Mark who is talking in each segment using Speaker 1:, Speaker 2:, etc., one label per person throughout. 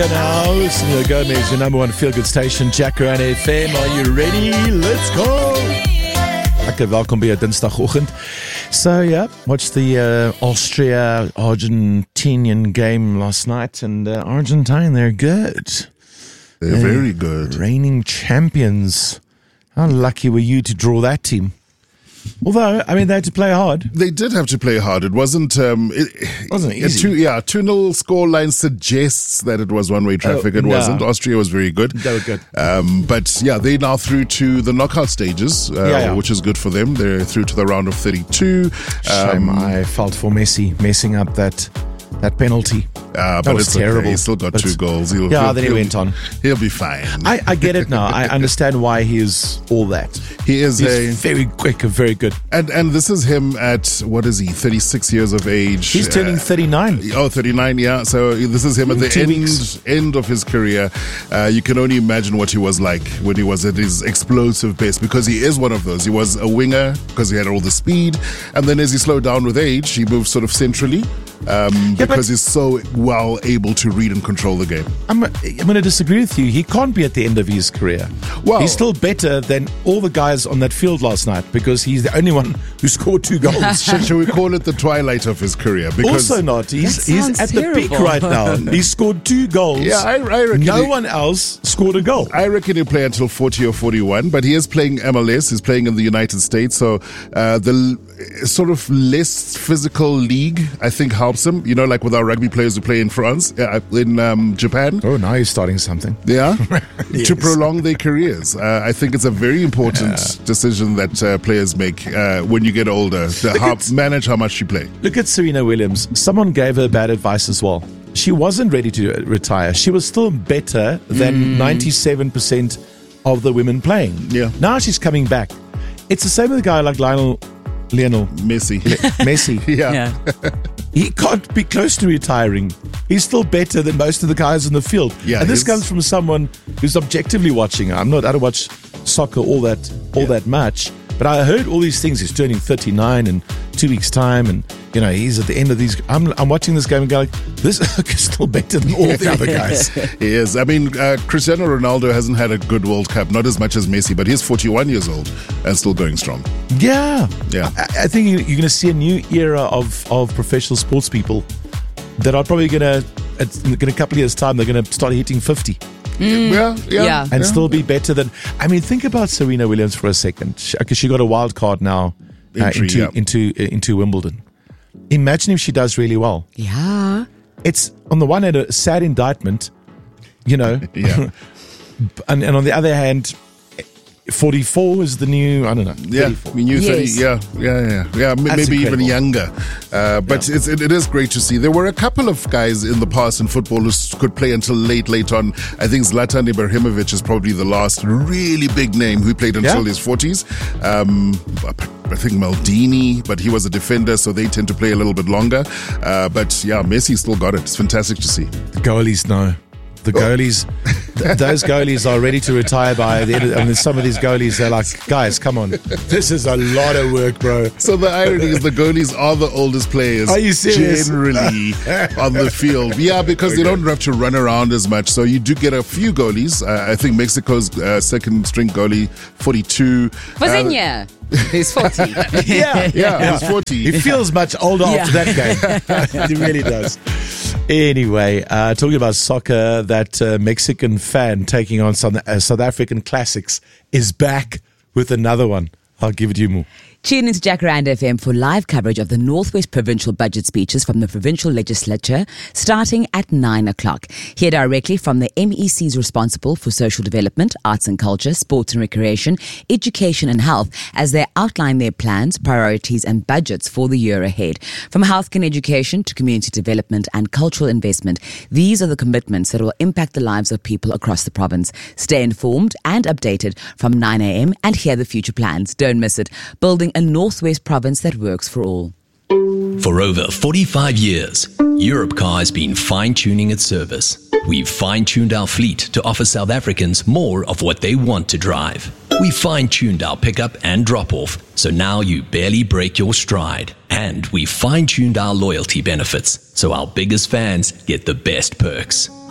Speaker 1: Now, Selena Gomez, your number one feel-good station, Jacaranda FM. Are you ready? Let's go! Okay, welkom by dinsdagoggend. So, yeah, watched the Austria-Argentinian game last night, and Argentine, they're good.
Speaker 2: They're very good.
Speaker 1: Reigning champions. How lucky were you to draw that team? Although, I mean, they had to play hard.
Speaker 2: They did have to play hard. It wasn't
Speaker 1: Wasn't easy.
Speaker 2: 2-0 scoreline suggests that it was one-way traffic. It wasn't. Austria was very good.
Speaker 1: They were good.
Speaker 2: But yeah, they now through to the knockout stages, which is good for them. They're through to the round of 32.
Speaker 1: Shame I felt for Messi messing up that penalty.
Speaker 2: But
Speaker 1: was
Speaker 2: it's
Speaker 1: terrible.
Speaker 2: Okay. He still got 2 goals.
Speaker 1: Then he went on.
Speaker 2: He'll be fine.
Speaker 1: I get it now. I understand why he is all that.
Speaker 2: He's
Speaker 1: very quick and very good.
Speaker 2: And this is him at, what is he, 36 years of age.
Speaker 1: He's turning 39.
Speaker 2: 39, yeah. So this is him at the end of his career. You can only imagine what he was like when he was at his explosive best, because he is one of those. He was a winger because he had all the speed. And then as he slowed down with age, he moved sort of centrally because he's so well able to read and control the game.
Speaker 1: I'm going to disagree with you. He can't be at the end of his career.
Speaker 2: Well,
Speaker 1: he's still better than all the guys on that field last night because he's the only one who scored 2 goals.
Speaker 2: Shall we call it the twilight of his career? Because
Speaker 1: Also not. He's at
Speaker 3: terrible.
Speaker 1: the peak right now. He scored 2 goals.
Speaker 2: Yeah, I reckon
Speaker 1: no one else scored a goal.
Speaker 2: I reckon he'll play until 40 or 41, but he is playing MLS. He's playing in the United States, so the sort of less physical league, I think, helps him. You know, like with our rugby players who play in France, in Japan.
Speaker 1: Oh, now you're starting something.
Speaker 2: Yeah,
Speaker 1: Yes.
Speaker 2: to prolong their careers. I think it's a very important decision that players make when you get older. Manage how much you play.
Speaker 1: Look at Serena Williams. Someone gave her bad advice as well. She wasn't ready to retire. She was still better than 97% of the women playing.
Speaker 2: Yeah.
Speaker 1: Now she's coming back. It's the same with a guy like Lionel
Speaker 2: Messi.
Speaker 1: Messi. He can't be close to retiring. He's still better than most of the guys in the field.
Speaker 2: Yeah,
Speaker 1: and this comes from someone who's objectively watching. I don't watch soccer all that much, but I heard all these things. He's turning 39 in 2 weeks' time, and he's at the end of these. I'm watching this game and going, this is still better than all the other guys.
Speaker 2: He is. I mean, Cristiano Ronaldo hasn't had a good World Cup, not as much as Messi, but he's 41 years old and still going strong.
Speaker 1: Yeah.
Speaker 2: Yeah.
Speaker 1: I think you're going to see a new era of professional sports people that are probably going to, in a couple of years' time, they're going to start hitting 50.
Speaker 3: Yeah.
Speaker 1: And still be better than. I mean, think about Serena Williams for a second, because she got a wild card now into Wimbledon. Imagine if she does really well.
Speaker 3: Yeah.
Speaker 1: It's on the one hand a sad indictment,
Speaker 2: Yeah.
Speaker 1: and on the other hand, 44 is the new, I don't know.
Speaker 2: Yeah,
Speaker 1: 34.
Speaker 2: we knew 30.
Speaker 3: Yes.
Speaker 2: Yeah. Maybe even
Speaker 1: incredible.
Speaker 2: younger. But it is great to see. There were a couple of guys in the past in football who could play until late on. I think Zlatan Ibrahimovic is probably the last really big name who played until his 40s. I think Maldini, but he was a defender, so they tend to play a little bit longer. But yeah, Messi still got it. It's fantastic to see.
Speaker 1: The goalies know. The goalies, those goalies are ready to retire by the end. And some of these goalies, they're like, guys, come on. This is a lot of work, bro.
Speaker 2: So the irony is the goalies are the oldest players.
Speaker 1: Are you serious?
Speaker 2: Generally on the field. Yeah, because they don't have to run around as much. So you do get a few goalies. I think Mexico's second string goalie, 42.
Speaker 3: Vozinha. He's 40.
Speaker 2: Yeah, he's 40.
Speaker 1: He feels much older after that game. He really does. Anyway, talking about soccer, that Mexican fan taking on South African classics is back with another one. I'll give it to you, Mo.
Speaker 3: Tune into Jacaranda FM for live coverage of the Northwest Provincial budget speeches from the Provincial Legislature starting at 9 o'clock. Hear directly from the MECs responsible for social development, arts and culture, sports and recreation, education and health as they outline their plans, priorities and budgets for the year ahead. From healthcare and education to community development and cultural investment, these are the commitments that will impact the lives of people across the province. Stay informed and updated from 9 a.m. and hear the future plans. Don't miss it. Building a Northwest province that works for all.
Speaker 4: For over 45 years, Europcar has been fine-tuning its service. We've fine-tuned our fleet to offer South Africans more of what they want to drive. We fine-tuned our pickup and drop-off, so now you barely break your stride. And we fine-tuned our loyalty benefits, so our biggest fans get the best perks.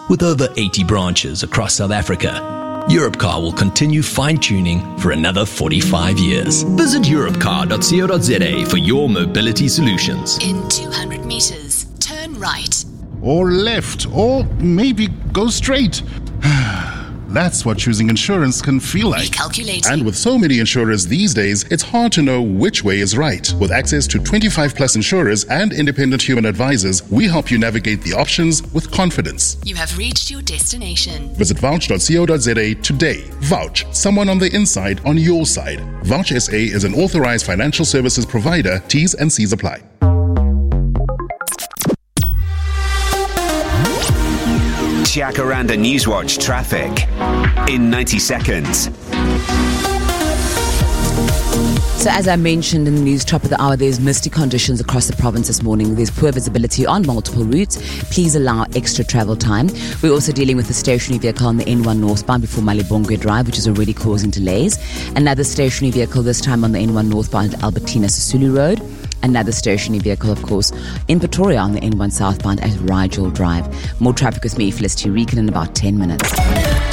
Speaker 4: With over 80 branches across South Africa, Europcar will continue fine-tuning for another 45 years. Visit europcar.co.za for your mobility solutions.
Speaker 5: In 200 meters, turn right.
Speaker 2: Or left, or maybe go straight. That's what choosing insurance can feel like.
Speaker 5: Recalculating.
Speaker 2: And with so many insurers these days, it's hard to know which way is right. With access to 25 plus insurers and independent human advisors, we help you navigate the options with confidence.
Speaker 5: You have reached your destination.
Speaker 2: Visit vouch.co.za today. Vouch, someone on the inside on your side. Vouch SA is an authorized financial services provider. T's and C's apply.
Speaker 6: Jacaranda Newswatch traffic in 90 seconds.
Speaker 3: So as I mentioned in the news top of the hour, there's misty conditions across the province this morning. There's poor visibility on multiple routes. Please allow extra travel time. We're also dealing with a stationary vehicle on the N1 northbound before Malibongwe Drive, which is already causing delays. Another stationary vehicle, this time on the N1 northbound at Albertina Sisulu Road. Another stationary vehicle, of course, in Pretoria on the N1 southbound at Rigel Drive. More traffic with me, Felicity Regan, in about 10 minutes.